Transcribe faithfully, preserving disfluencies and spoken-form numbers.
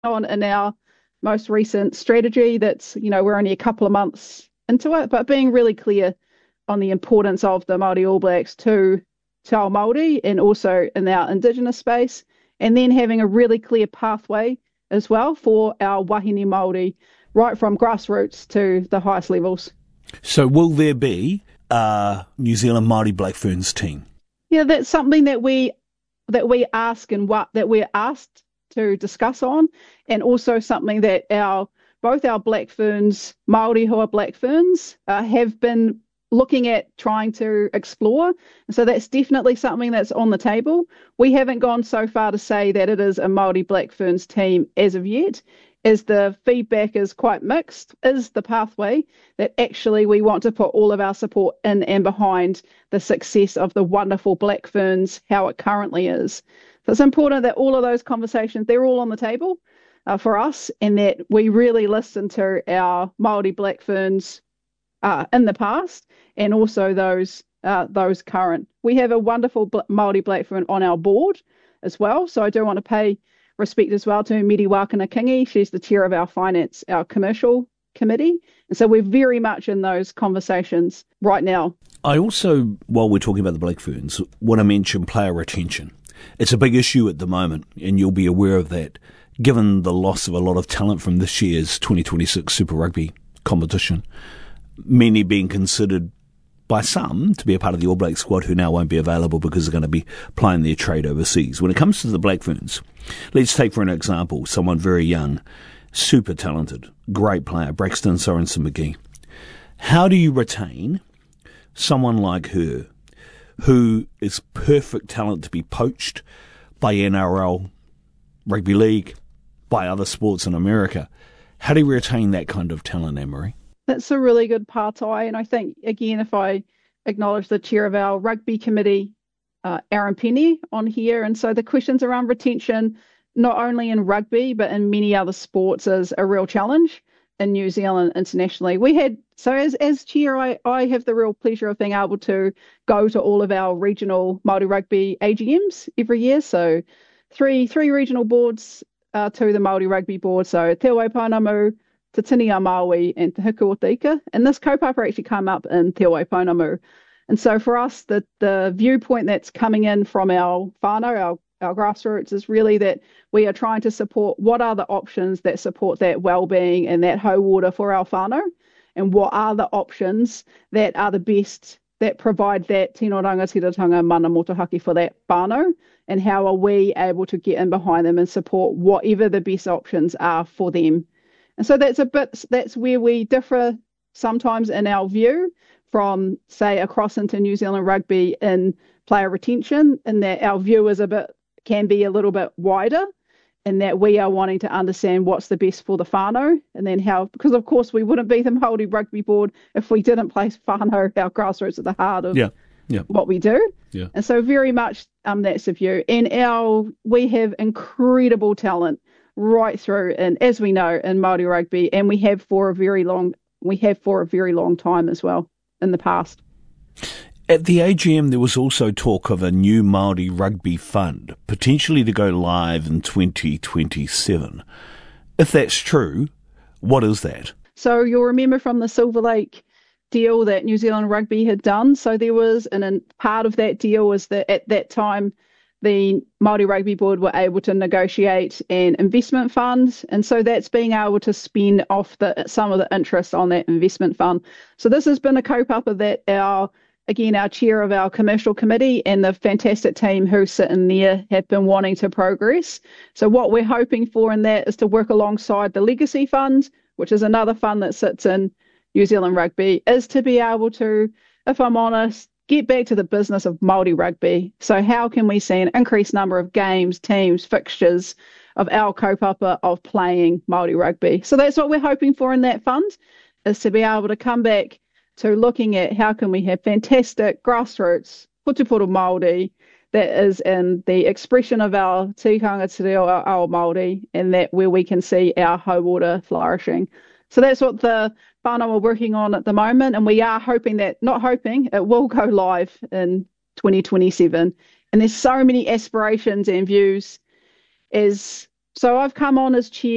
on in our most recent strategy that's, you know, we're only a couple of months into it, but being really clear on the importance of the Māori All Blacks to Te Ao Māori and also in our Indigenous space, and then having a really clear pathway as well for our wahine Māori, right from grassroots to the highest levels. So will there be a New Zealand Māori Black Ferns team? Yeah, that's something that we that we ask and what that we're asked to discuss on, and also something that our both our Black Ferns, Māori who are Black Ferns, uh, have been looking at trying to explore. And so that's definitely something that's on the table. We haven't gone so far to say that it is a Māori Black Ferns team as of yet, as the feedback is quite mixed, is the pathway that actually we want to put all of our support in and behind the success of the wonderful Black Ferns, how it currently is. So it's important that all of those conversations, they're all on the table uh, for us, and that we really listen to our Māori Black Ferns uh, in the past and also those uh, those current. We have a wonderful Māori Black Fern on our board as well, so I do want to pay respect as well to Miri Wakana Kingi. She's the chair of our finance, our commercial committee. And so we're very much in those conversations right now. I also, while we're talking about the Black Ferns, want to mention player retention. It's a big issue at the moment, and you'll be aware of that, given the loss of a lot of talent from this year's twenty twenty-six Super Rugby competition, many being considered by some to be a part of the All Black squad who now won't be available because they're going to be plying their trade overseas. When it comes to the Black Ferns, let's take for an example someone very young, super talented, great player, Braxton Sorensen-McGee. How do you retain someone like her who is perfect talent to be poached by N R L, rugby league, by other sports in America? How do you retain that kind of talent, Anne-Marie? That's a really good partai, and I think, again, if I acknowledge the chair of our rugby committee, uh, Aaron Penny, on here, and so the questions around retention, not only in rugby, but in many other sports, is a real challenge in New Zealand internationally. We had, so as, as chair, I, I have the real pleasure of being able to go to all of our regional Māori rugby A G Ms every year, so three three regional boards uh, to the Māori rugby board, so Te Waipounamu, Te Tini a Māui and Te Hiku o Te Ika. And this kaupapa actually came up in Te Waipounamu. And so for us, the, the viewpoint that's coming in from our whānau, our, our grassroots, is really that we are trying to support what are the options that support that well-being and that hauora for our whānau, and what are the options that are the best, that provide that tino rangatiratanga mana motuhake for that whānau, and how are we able to get in behind them and support whatever the best options are for them. And so that's a bit, that's where we differ sometimes in our view from, say, across into New Zealand rugby in player retention, in that our view is a bit, can be a little bit wider, in that we are wanting to understand what's the best for the whānau, and then how, because of course we wouldn't be the Māori Rugby Board if we didn't place whānau, our grassroots, at the heart of yeah, yeah. what we do. Yeah. And so very much um, that's the view. And our, we have incredible talent right through, and as we know, in Māori rugby, and we have for a very long we have for a very long time as well in the past. At the A G M, there was also talk of a new Māori rugby fund, potentially to go live in twenty twenty-seven. If that's true, what is that? So you'll remember from the Silver Lake deal that New Zealand Rugby had done. So there was, and a part of that deal was that at that time, the Māori Rugby Board were able to negotiate an investment fund, and so that's being able to spend off the some of the interest on that investment fund. So this has been a kaupapa that our, again, our chair of our commercial committee and the fantastic team who sit in there have been wanting to progress. So what we're hoping for in that is to work alongside the Legacy Fund, which is another fund that sits in New Zealand Rugby, is to be able to, if I'm honest, get back to the business of Māori rugby. So how can we see an increased number of games, teams, fixtures of our kaupapa of playing Māori rugby? So that's what we're hoping for in that fund, is to be able to come back to looking at how can we have fantastic grassroots putupuru Māori that is in the expression of our tikanga te reo, our, our Māori, and that where we can see our hauora flourishing. So that's what the whānau are working on at the moment, and we are hoping that, not hoping, it will go live in twenty twenty-seven. And there's so many aspirations and views. As so I've come on as chair